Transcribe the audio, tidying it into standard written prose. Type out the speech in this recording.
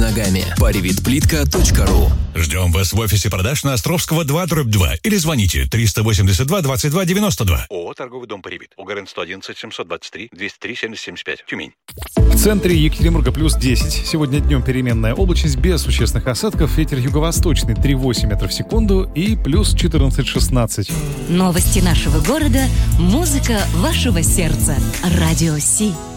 ногами. Parivitplitka.ru. Ждем вас в офисе продаж на Островского 2/2 или звоните 382 22 92. ООО «Торговый дом Паривит». УГРН 111 723 203 7075. Тюмень. В центре Екатеринбурга плюс 10. Сегодня днем переменная облачность без существенных осадков. Ветер юго-восточный 3,8 метров в секунду и плюс 14-16. Новости нашего города, музыка вашего сердца. Радио Си.